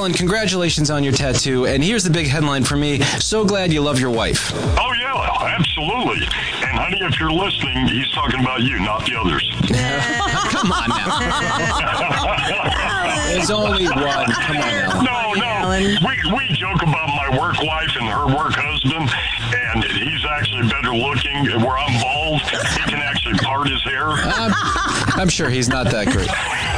Alan, congratulations on your tattoo. And here's the big headline for me. So glad you love your wife. Oh, yeah, absolutely. And, honey, if you're listening, he's talking about you, not the others. Come on now. There's only one. Come on, Alan. No. We joke about my work wife and her work husband, and he's actually better looking. Where I'm bald, he can actually part his hair. I'm sure he's not that great.